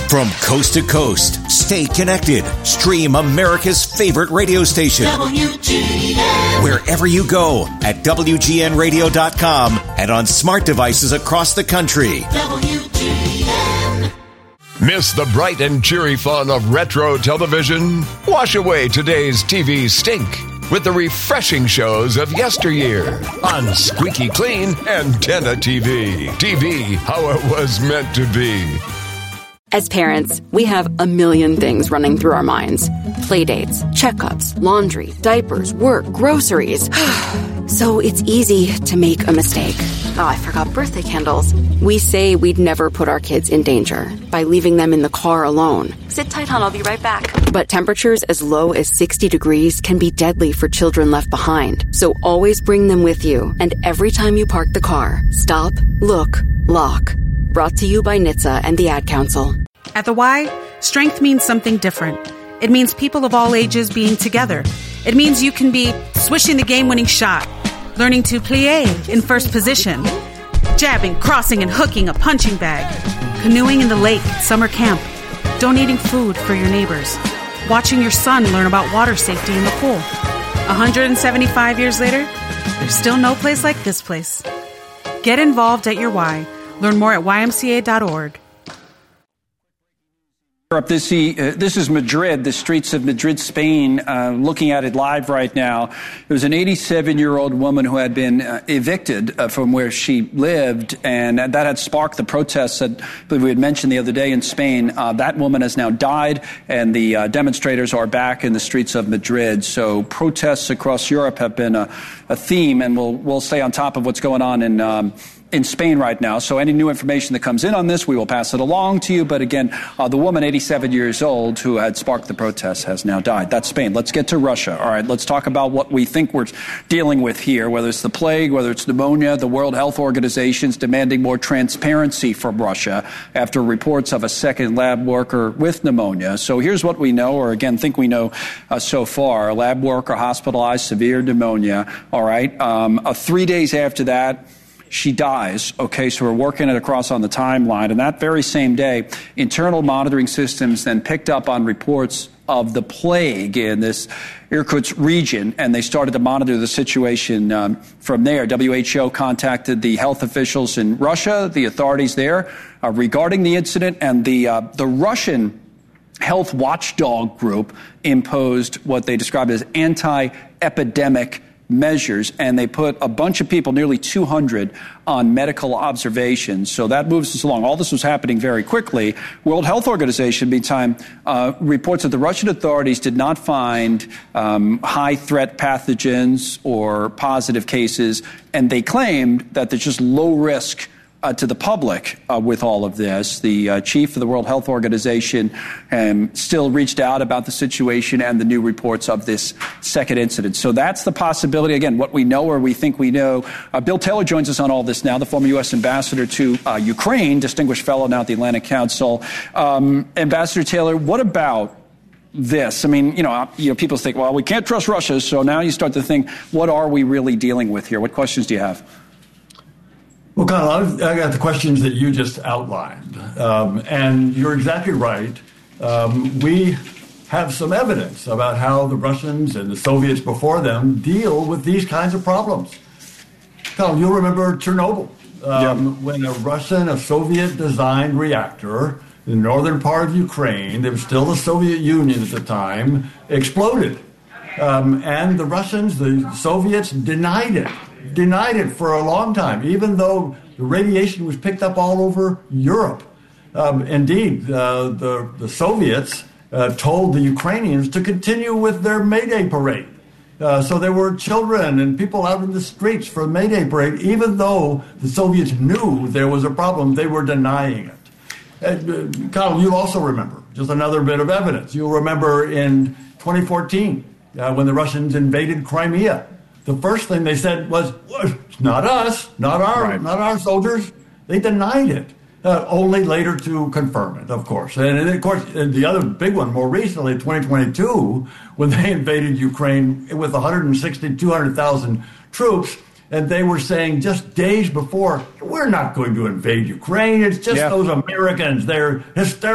From coast to coast, stay connected. Stream America's favorite radio station. WGN. Wherever you go at WGNradio.com and on smart devices across the country. WGN. Miss the bright and cheery fun of retro television? Wash away today's TV stink with the refreshing shows of yesteryear on Squeaky Clean Antenna TV. TV, how it was meant to be. As parents, we have a million things running through our minds. Playdates, checkups, laundry, diapers, work, groceries. So it's easy to make a mistake. Oh, I forgot birthday candles. We say we'd never put our kids in danger by leaving them in the car alone. Sit tight, hon, I'll be right back. But temperatures as low as 60 degrees can be deadly for children left behind. So always bring them with you. And every time you park the car, stop, look, lock. Brought to you by NHTSA and the Ad Council. At the Y, strength means something different. It means people of all ages being together. It means you can be swishing the game-winning shot, learning to plie in first position, jabbing, crossing, and hooking a punching bag, canoeing in the lake at summer camp, donating food for your neighbors, watching your son learn about water safety in the pool. 175 years later, there's still no place like this place. Get involved at your Y. Learn more at ymca.org. This is Madrid, the streets of Madrid, Spain, looking at it live right now. There was an 87-year-old woman who had been evicted from where she lived, and that had sparked the protests that we had mentioned the other day in Spain. That woman has now died, and the demonstrators are back in the streets of Madrid. So protests across Europe have been a theme, and we'll stay on top of what's going on in Spain right now. So any new information that comes in on this, we will pass it along to you. But again, the woman, 87 years old, who had sparked the protests, has now died. That's Spain. Let's get to Russia. All right, let's talk about what we think we're dealing with here, whether it's the plague, whether it's pneumonia. The World Health Organization is demanding more transparency from Russia after reports of a second lab worker with pneumonia. So here's what we know, or again, think we know so far. A lab worker hospitalized, severe pneumonia. All right. 3 days after that, she dies. Okay, so we're working it across on the timeline. And that very same day, internal monitoring systems then picked up on reports of the plague in this Irkutsk region, and they started to monitor the situation from there. WHO contacted the health officials in Russia, the authorities there, regarding the incident, and the Russian health watchdog group imposed what they described as anti-epidemic measures, and they put a bunch of people, nearly 200, on medical observations. So that moves us along. All this was happening very quickly. World Health Organization, meantime, reports that the Russian authorities did not find high-threat pathogens or positive cases, and they claimed that there's just low risk to the public with all of this. The chief of the World Health Organization still reached out about the situation and the new reports of this second incident. So that's the possibility. Again, what we know or we think we know. Bill Taylor joins us on all this now, the former U.S. ambassador to Ukraine, distinguished fellow now at the Atlantic Council. Ambassador Taylor, what about this? I mean, people think, well, we can't trust Russia. So now you start to think, what are we really dealing with here? What questions do you have? Well, Connell, I got the questions that you just outlined. And you're exactly right. We have some evidence about how the Russians and the Soviets before them deal with these kinds of problems. Connell, you'll remember Chernobyl, when a Soviet-designed reactor in the northern part of Ukraine, that was still the Soviet Union at the time, exploded. And the Russians, the Soviets, denied it for a long time, even though the radiation was picked up all over Europe. Indeed, the Soviets told the Ukrainians to continue with their May Day parade. So there were children and people out in the streets for the May Day parade, even though the Soviets knew there was a problem, they were denying it. Kyle, you'll also remember, just another bit of evidence. You'll remember in 2014, when the Russians invaded Crimea. The first thing they said was, "It's not us, not our soldiers." They denied it, only later to confirm it, of course. And of course, the other big one, more recently, 2022, when they invaded Ukraine with 200,000 troops, and they were saying just days before, "We're not going to invade Ukraine. It's just those Americans. They're hysterical."